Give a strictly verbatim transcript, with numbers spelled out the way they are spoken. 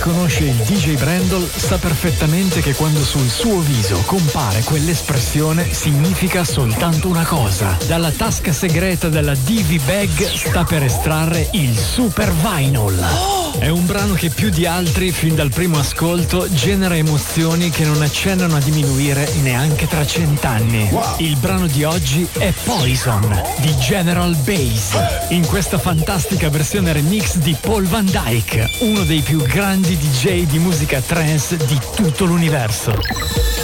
conosce il D J Brandle sa perfettamente che quando sul suo viso compare quell'espressione significa soltanto una cosa. Dalla tasca segreta della D V Bag sta per estrarre il Super Vinyl. È un brano che più di altri, fin dal primo ascolto, genera emozioni che non accennano a diminuire neanche tra cent'anni. Il brano di oggi è Poison di General Bass, in questa fantastica versione remix di Paul Van Dyke, uno dei più grandi D J di musica trance di tutto l'universo.